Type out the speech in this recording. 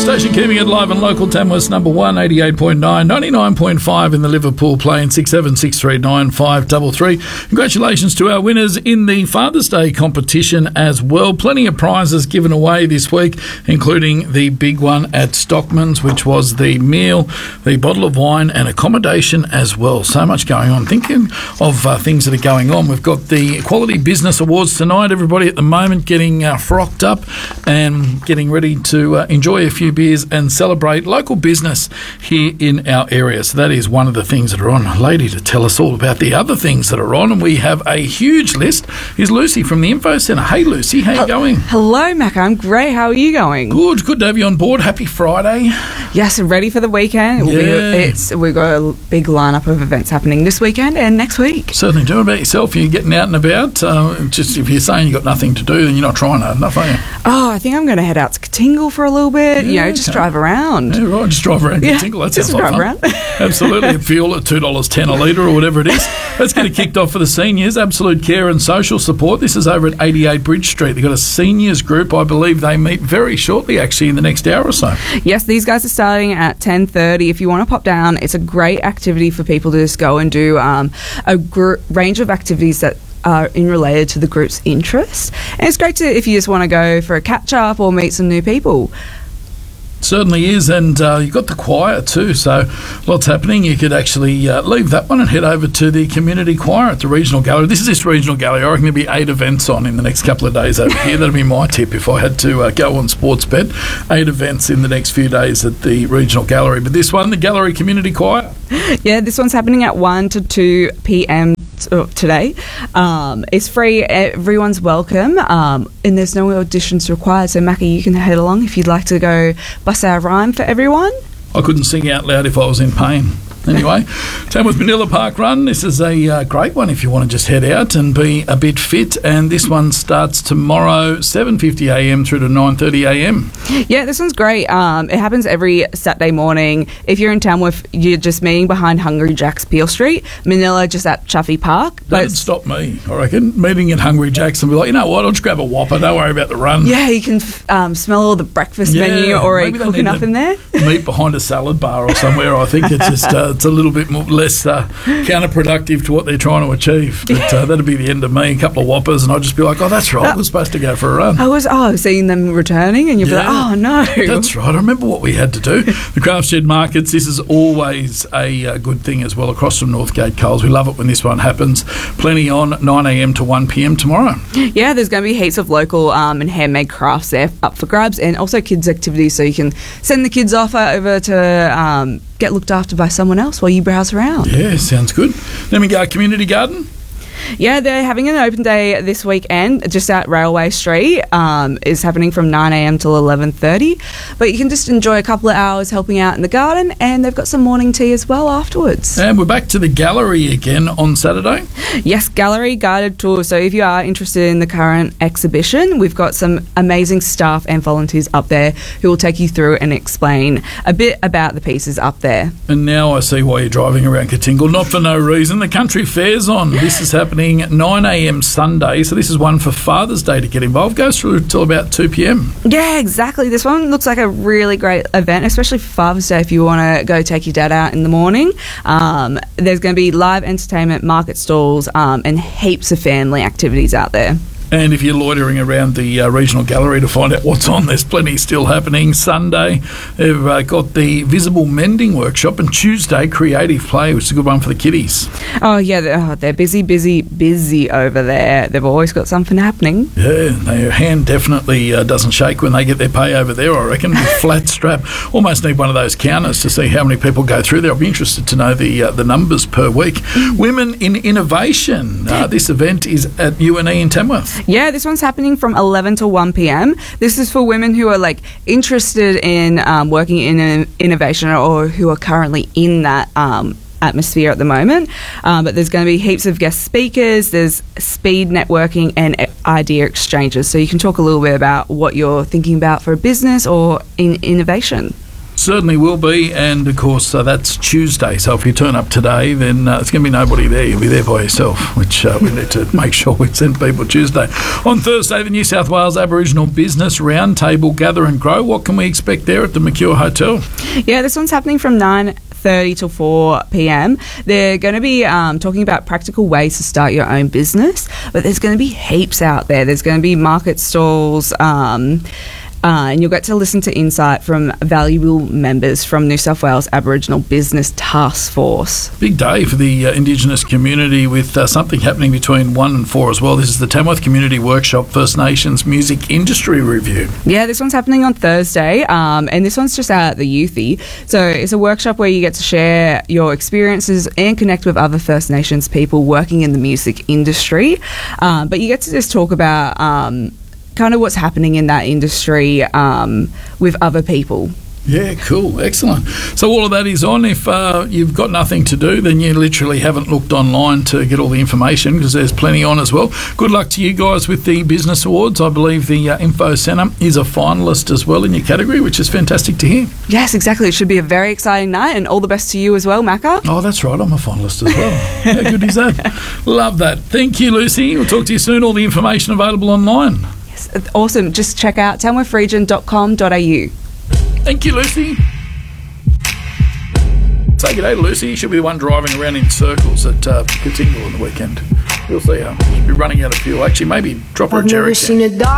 station keeping it live and local. Tamworth's number 1, 88.9, 99.5 in the Liverpool Plain, 67639533. Congratulations to our winners in the Father's Day competition as well. Plenty of prizes given away this week, including the big one at Stockman's, which was the meal, the bottle of wine and accommodation as well. So much going on. Thinking of things that are going on, we've got the Quality Business Awards tonight. Everybody at the moment getting frocked up and getting ready to enjoy a few beers and celebrate local business here in our area. So that is one of the things that are on. A lady to tell us all about the other things that are on, and we have a huge list, is Lucy from the Info Centre. Hey Lucy, how you going? Hello Mac, I'm great. How are you going? Good to have you on board. Happy Friday. Yes, ready for the weekend. We've got a big lineup of events happening this weekend and next week. Certainly do. About yourself, you're getting out and about. Just if you're saying you've got nothing to do, then you're not trying hard enough, are you? Oh, I think I'm going to head out to Katingle for a little bit. Just drive around. Yeah, right. Just drive around Katingle. That sounds like fun. Around. Absolutely. Fuel at $2.10 a litre or whatever it is. Let's get it kicked off for the seniors. Absolute Care and Social Support. This is over at 88 Bridge Street. They've got a seniors group. I believe they meet very shortly, actually, in the next hour or so. Yes, these guys are starting at 10:30. If you want to pop down, it's a great activity for people to just go and do a range of activities that are related to the group's interest. And it's great if you just want to go for a catch-up or meet some new people. Certainly is, and you've got the choir too, so lots happening. You could actually leave that one and head over to the community choir at the Regional Gallery. This is this Regional Gallery. I reckon there'll be 8 events on in the next couple of days over here. That'll be my tip if I had to go on Sportsbet. 8 events in the next few days at the Regional Gallery. But this one, the Gallery Community Choir. Yeah, this one's happening at 1 to 2 p.m. today. It's free. Everyone's welcome, and there's no auditions required. So Mackie, you can head along if you'd like to go bust our rhyme for everyone. I couldn't sing out loud if I was in pain. Anyway, Tamworth Manila Park Run. This is a great one if you want to just head out and be a bit fit. And this one starts tomorrow, 7:50 a.m. through to 9:30 a.m. Yeah, this one's great. It happens every Saturday morning. If you're in Tamworth, you're just meeting behind Hungry Jack's Peel Street. Manila just at Chuffy Park. That'd stop me, I reckon. Meeting at Hungry Jack's and be like, you know what, I'll just grab a Whopper. Don't worry about the run. Yeah, you can smell all the breakfast menu already cooking up in there. Meet behind a salad bar or somewhere. I think it's just... it's a little bit more, less counterproductive to what they're trying to achieve. But that'd be the end of me. A couple of Whoppers, and I'd just be like, oh, that's right. We're supposed to go for a run. I was seeing them returning, and you'd be like, oh, no. That's right. I remember what we had to do. The Craft Shed Markets, this is always a good thing as well across from Northgate Coles. We love it when this one happens. Plenty on 9 a.m. to 1 p.m. tomorrow. Yeah, there's going to be heaps of local and handmade crafts there up for grabs, and also kids' activities, so you can send the kids off over to get looked after by someone else while you browse around. Yeah, sounds good. Then we go Community Garden. Yeah, they're having an open day this weekend just at Railway Street. It's happening from 9 a.m. till 11:30. But you can just enjoy a couple of hours helping out in the garden, and they've got some morning tea as well afterwards. And we're back to the gallery again on Saturday. Yes, gallery guided tour. So if you are interested in the current exhibition, we've got some amazing staff and volunteers up there who will take you through and explain a bit about the pieces up there. And now I see why you're driving around Katingle, not for no reason. The Country Fair's on. This is happening 9 a.m. Sunday, so this is one for Father's Day to get involved. Goes through till about 2 p.m. Yeah, exactly. This one looks like a really great event, especially for Father's Day if you want to go take your dad out in the morning. There's going to be live entertainment, market stalls, and heaps of family activities out there. And if you're loitering around the Regional Gallery to find out what's on, there's plenty still happening. Sunday, they've got the Visible Mending Workshop, and Tuesday, Creative Play, which is a good one for the kiddies. Oh, yeah, they're busy over there. They've always got something happening. Yeah, their hand definitely doesn't shake when they get their pay over there, I reckon. Flat strap. Almost need one of those counters to see how many people go through there. I'll be interested to know the numbers per week. Women in Innovation. This event is at UNE in Tamworth. Yeah, this one's happening from 11 to 1 p.m. This is for women who are interested in working in innovation or who are currently in that atmosphere at the moment. But there's going to be heaps of guest speakers. There's speed networking and idea exchanges. So you can talk a little bit about what you're thinking about for a business or in innovation. certainly will be. And, of course, that's Tuesday. So if you turn up today, then there's going to be nobody there. You'll be there by yourself, which we need to make sure we send people Tuesday. On Thursday, the New South Wales Aboriginal Business Roundtable Gather and Grow. What can we expect there at the Mercure Hotel? Yeah, this one's happening from 9:30 till 4 p.m. They're going to be talking about practical ways to start your own business, but there's going to be heaps out there. There's going to be market stalls, and you'll get to listen to insight from valuable members from New South Wales Aboriginal Business Task Force. Big day for the Indigenous community with something happening between 1 and 4 as well. This is the Tamworth Community Workshop First Nations Music Industry Review. Yeah, this one's happening on Thursday, and this one's just out at the Youthy. So it's a workshop where you get to share your experiences and connect with other First Nations people working in the music industry. But you get to just talk about kind of what's happening in that industry with other people. Yeah, cool. Excellent. So all of that is on. If you've got nothing to do, then you literally haven't looked online to get all the information, because there's plenty on as well. Good luck to you guys with the Business Awards. I believe the Info Centre is a finalist as well in your category, which is fantastic to hear. Yes, exactly. It should be a very exciting night, and all the best to you as well, Macca. Oh, that's right. I'm a finalist as well. How good is that? Love that. Thank you, Lucy. We'll talk to you soon. All the information available online. Yes, awesome. Just check out tamworthregion.com.au. Thank you, Lucy. Say good day to Lucy. She'll be the one driving around in circles at Katingle on the weekend. We'll see her. She'll be running out of fuel. Actually, maybe drop her a jerry can.